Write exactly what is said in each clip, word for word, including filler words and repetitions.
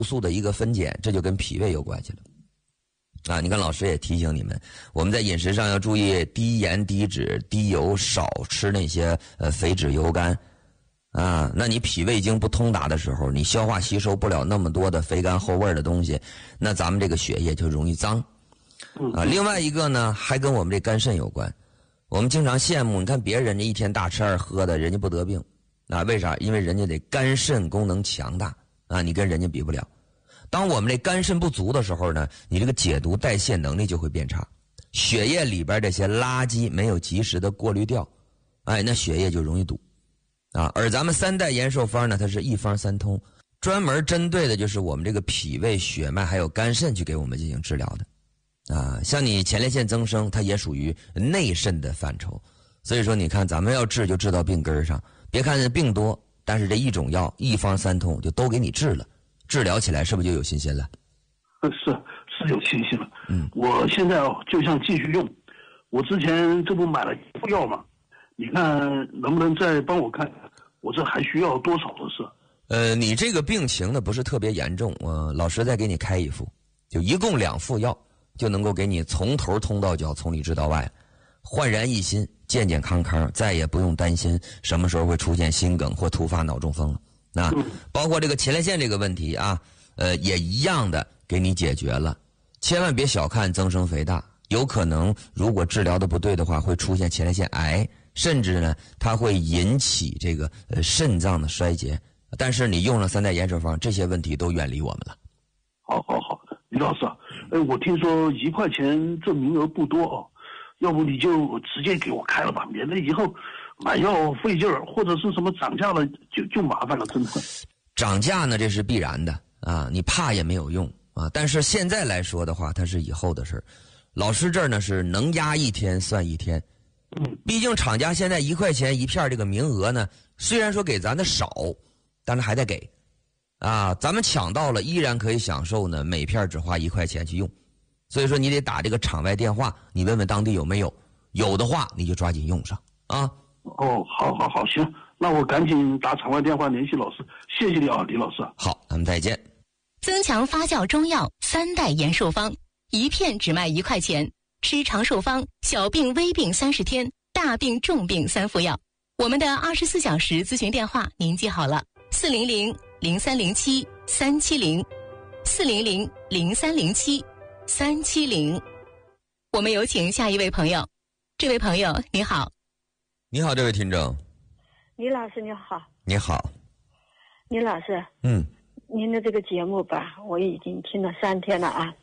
素的一个分解，这就跟脾胃有关系了。啊，你看老师也提醒你们，我们在饮食上要注意低盐、低脂、低油，少吃那些呃肥脂油干。啊，那你脾胃经不通达的时候，你消化吸收不了那么多的肥甘厚味的东西，那咱们这个血液就容易脏。啊，另外一个呢，还跟我们这肝肾有关。我们经常羡慕，你看别人家一天大吃二喝的，人家不得病。啊，为啥？因为人家得肝肾功能强大啊，你跟人家比不了。当我们这肝肾不足的时候呢，你这个解毒代谢能力就会变差，血液里边这些垃圾没有及时的过滤掉，哎，那血液就容易堵啊。而咱们三代延寿方呢，它是一方三通，专门针对的就是我们这个脾胃、血脉还有肝肾去给我们进行治疗的啊。像你前列腺增生，它也属于内肾的范畴，所以说你看咱们要治就治到病根上，别看病多，但是这一种药一方三通就都给你治了。治疗起来是不是就有信心了？ 是是有信心了。 嗯， 我现在就想继续用。我之前这不买了一副药嘛，你看能不能再帮我看，我这还需要多少的是？ 呃，你这个病情呢不是特别严重，我老师再给你开一副，就一共两副药，就能够给你从头通到脚，从里治到外，焕然一新，健健康康，再也不用担心什么时候会出现心梗或突发脑中风了。那包括这个前列腺这个问题啊，呃，也一样的给你解决了。千万别小看增生肥大，有可能如果治疗的不对的话，会出现前列腺癌，甚至呢，它会引起这个呃肾脏的衰竭。但是你用了三代延寿方，这些问题都远离我们了。 好好好，李老师，呃，我听说一块钱这名额不多哦，要不你就直接给我开了吧，免得以后买药费劲儿，或者是什么涨价了就就麻烦了，真的。 涨价呢，这是必然的啊，你怕也没有用啊。但是现在来说的话，它是以后的事儿。老师这儿呢是能压一天算一天， 嗯， 毕竟厂家现在一块钱一片这个名额呢，虽然说给咱的少，但是还得给啊。咱们抢到了，依然可以享受呢，每片只花一块钱去用。所以说你得打这个场外电话，你问问当地有没有，有的话你就抓紧用上啊。 哦，好好好，行，那我赶紧打场外电话联系老师，谢谢你啊，李老师。 好，咱们再见。 增强发酵中药三代延寿方，一片只卖一块钱，吃长寿方，小病微病三十天，大病重病三副药。我们的二十四小时咨询电话您记好了，四零零零三零七三七零，四零零零三零七三七零。我们有请下一位朋友。这位朋友你好。 你好，这位听众。 李老师你好。 你好。 李老师， 嗯， 您的这个节目吧，我已经听了三天了啊。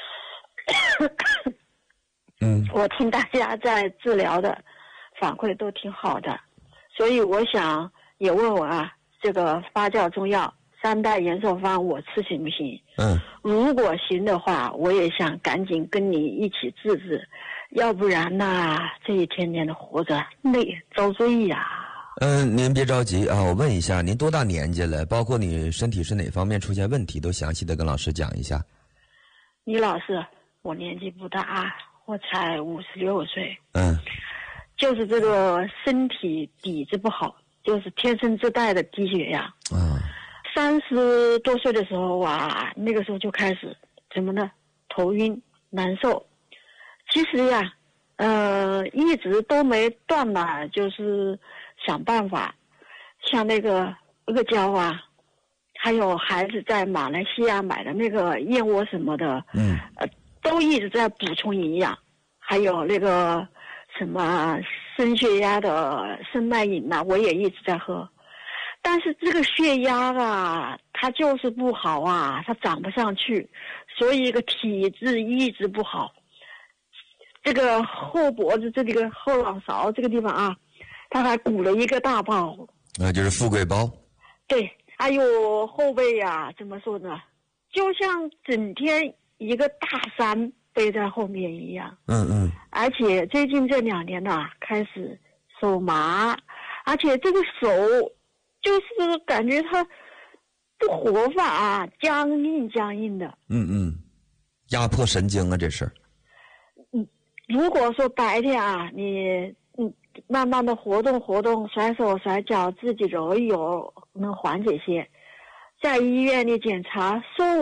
嗯， 我听大家在治疗的反馈都挺好的，所以我想也问问啊，这个发酵中药三代延寿方我吃行不行？ 嗯， 如果行的话，我也想赶紧跟你一起治治，要不然呢，这一天天的活着累遭罪呀。 嗯，您别着急啊，我问一下，您多大年纪了？包括你身体是哪方面出现问题，都详细的跟老师讲一下。 李老师，我年纪不大，我才五十六岁。 嗯， 就是这个身体底子不好，就是天生自带的低血压。 嗯， 三十多岁的时候啊，那个时候就开始怎么呢？头晕难受。其实呀，呃，一直都没断嘛，就是想办法，像那个阿胶啊，还有孩子在马来西亚买的那个燕窝什么的， 嗯， 呃，都一直在补充营养，还有那个什么升血压的生脉饮呐、啊，我也一直在喝。但是这个血压啊，它就是不好啊，它涨不上去，所以这个体质一直不好。这个后脖子这里个后脑勺这个地方啊，它还鼓了一个大包， 那就是富贵包。 对，还有后背呀、啊，怎么说呢？就像整天一个大山背在后面一样。 嗯嗯。 而且最近这两年呐、啊，开始手麻，而且这个手就是感觉它不活法啊，僵硬僵硬的。 嗯嗯，压迫神经啊，这是。 嗯，如果说白天啊，你嗯慢慢的活动活动，甩手甩脚，自己揉一揉，能缓解些。 在医院里检查，说